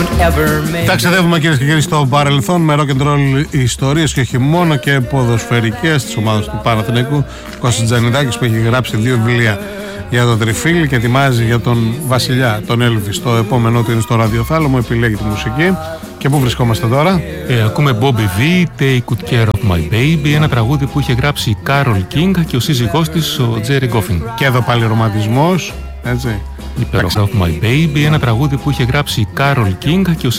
Ταξιδεύουμε κυρίες και κύριοι στο παρελθόν με rock and roll ιστορίες και όχι μόνο, και ποδοσφαιρικές της ομάδας του Παναθηναϊκού. Κώστας Τζανιδάκης, που έχει γράψει 2 βιβλία για τον Τριφύλι και ετοιμάζει για τον Βασιλιά, τον Έλβη, στο επόμενό του είναι στο ραδιοθάλαμο, επιλέγει τη μουσική. Και πού βρισκόμαστε τώρα? Ακούμε Bobby V, Take Good Care of My Baby, ένα τραγούδι που είχε γράψει η Carole King και ο σύζυγός της, ο Jerry Goffin. Και εδώ πάλι ρομαντισμός, έτσι. Take Good Care of My Baby, ένα τραγούδι που είχε γράψει η Carole King και ο